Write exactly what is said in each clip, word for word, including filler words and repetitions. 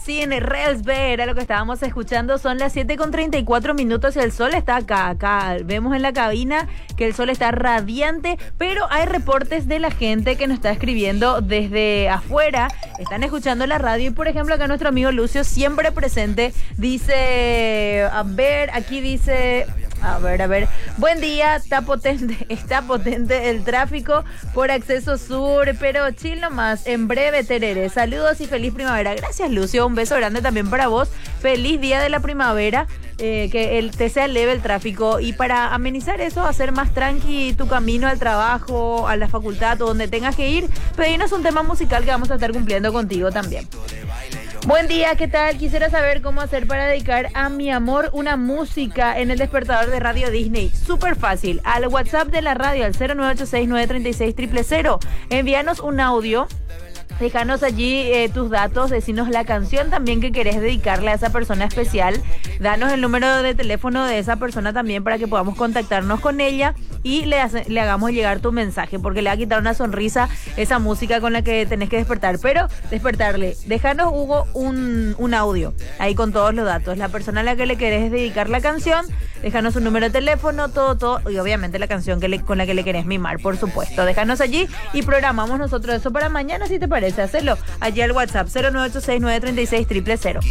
sin Rails B era lo que estábamos escuchando. Son las siete con treinta y cuatro minutos y el sol está acá, acá. Vemos en la cabina que el sol está radiante, pero hay reportes de la gente que nos está escribiendo desde afuera. Están escuchando la radio y, por ejemplo, acá nuestro amigo Lucio, siempre presente, dice, a ver, aquí dice... A ver, a ver. Buen día, está potente, está potente el tráfico por acceso sur, pero chill nomás, en breve tereré. Saludos y feliz primavera. Gracias, Lucio, un beso grande también para vos. Feliz día de la primavera, eh, que el, te sea leve el tráfico. Y para amenizar eso, hacer más tranqui tu camino al trabajo, a la facultad o donde tengas que ir, pedimos un tema musical que vamos a estar cumpliendo contigo también. Buen día, ¿qué tal? Quisiera saber cómo hacer para dedicar a mi amor una música en el despertador de Radio Disney. Súper fácil. Al WhatsApp de la radio, al cero nueve ocho seis, nueve tres seis, cero cero cero. Envíanos un audio. Déjanos allí eh, tus datos, decinos la canción también que querés dedicarle a esa persona especial. Danos el número de teléfono de esa persona también para que podamos contactarnos con ella y le, hace, le hagamos llegar tu mensaje, porque le va a quitar una sonrisa esa música con la que tenés que despertar. Pero despertarle, déjanos, Hugo, un, un audio ahí con todos los datos. La persona a la que le querés dedicar la canción, déjanos un número de teléfono, todo, todo, y obviamente la canción que le, con la que le querés mimar, por supuesto. Déjanos allí y programamos nosotros eso para mañana, si te parece. Hacerlo allí al WhatsApp cero nueve ocho seis, nueve tres seis, cero cero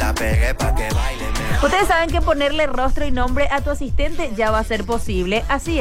cero. Ustedes saben que ponerle rostro y nombre a tu asistente ya va a ser posible. Así es.